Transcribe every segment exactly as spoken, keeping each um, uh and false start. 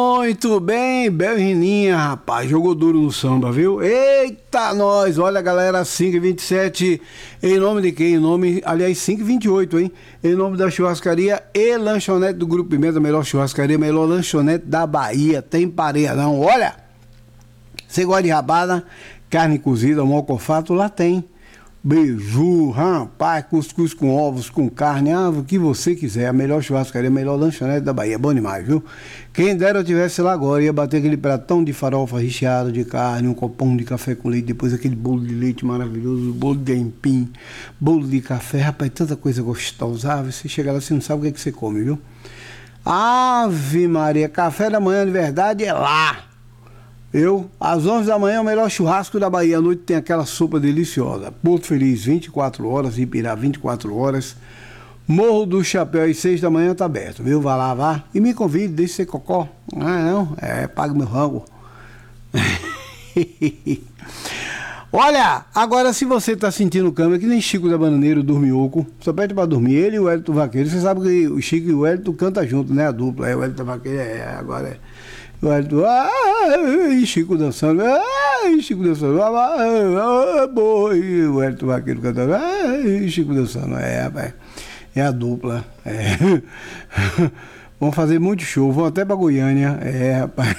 Muito bem, Bel e Rininha, rapaz, jogou duro no samba, viu? Eita, nós, olha galera, cinco e vinte e sete, em nome de quem? Em nome, aliás, cinco e vinte e oito, hein? Em nome da churrascaria e lanchonete do Grupo Pimenta, melhor churrascaria, melhor lanchonete da Bahia, tem pareia não, olha, você gosta de rabada, carne cozida, mocofato, lá tem. Beiju, rapaz, cuscuz com ovos, com carne, ah, o que você quiser. A melhor churrascaria, a melhor lanchonete da Bahia. Bom demais, viu? Quem dera eu tivesse lá agora, ia bater aquele pratão de farofa recheado de carne, um copão de café com leite, depois aquele bolo de leite maravilhoso, bolo de aipim, bolo de café, rapaz, tanta coisa gostosa. Ah, você chega lá, você não sabe o que é que você come, viu? Ave Maria, café da manhã de verdade é lá. Eu, às onze da manhã, o melhor churrasco da Bahia. À noite tem aquela sopa deliciosa. Porto Feliz, vinte e quatro horas. Ipirá, vinte e quatro horas. Morro do Chapéu, às seis da manhã, tá aberto, viu? Vá lá, vá. E me convide, deixe ser cocó. Ah, não? É, pague meu rango. Olha, agora se você tá sentindo câmera, que nem Chico da Bananeira, o Dorminhoco, só pede pra dormir. Ele e o Hélito Vaqueiro. Você sabe que o Chico e o Hélito cantam junto, né? A dupla. É, o Hélito Vaqueiro, é, agora é. O Hélito, ah, e Chico dançando, ah, e Chico dançando, ah, boa, e o Hélito Vaqueiro cantando, ah, e Chico dançando, é, rapaz, é a dupla, é. Vão fazer muito show, vão até pra Goiânia, é, rapaz.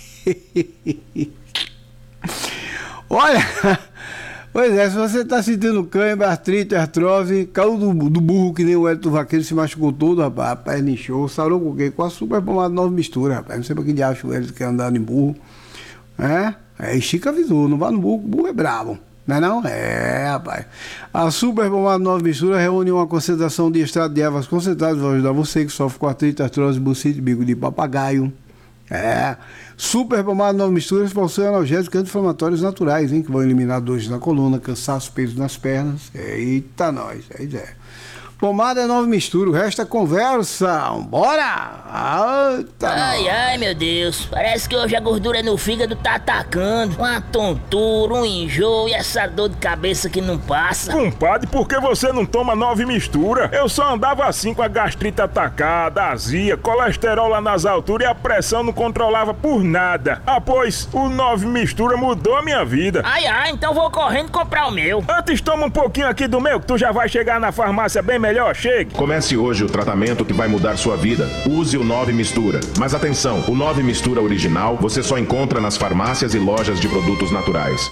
Olha, pois é, se você tá sentindo cãibra, artrite, artrose, caiu do, do burro que nem o Hélito Vaqueiro, se machucou todo, rapaz, a perna inchou, sarou com o quê? Com a super pomada nova mistura, rapaz, não sei pra que diacho o Hélito quer andar em burro, é, é, Chico avisou, não vá no burro, o burro é bravo, não é não? É, rapaz, a super pomada nova mistura reúne uma concentração de extrato de ervas concentradas, vai ajudar você que sofre com artrite, artrose, bucite, bico de papagaio. É, super pomada nova mistura possui analgésicos anti-inflamatórios naturais, hein, que vão eliminar dores na coluna, cansaço, peso nas pernas. Eita, nós, é ideia. Pomada nova mistura, o resto é conversa. Bora! Eita, ai, nós. Ai, meu Deus, parece que hoje a gordura no fígado tá atacando. Uma tontura, um enjoo e essa dor de cabeça que não passa. Compadre, por que você não toma nove mistura? Eu só andava assim com a gastrite atacada, azia, colesterol lá nas alturas e a pressão não controlava por nada. Ah, pois, o nove mistura mudou a minha vida. Ai, ai, então vou correndo comprar o meu. Antes toma um pouquinho aqui do meu, que tu já vai chegar na farmácia bem melhor, chegue. Comece hoje o tratamento que vai mudar sua vida. Use o nove mistura. Mas atenção, o nove mistura original você só encontra nas farmácias e lojas de produtos naturais.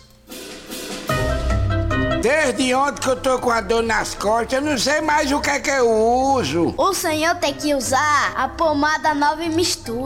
Desde ontem que eu tô com a dor nas costas, eu não sei mais o que é que eu uso. O senhor tem que usar a pomada nova mistura.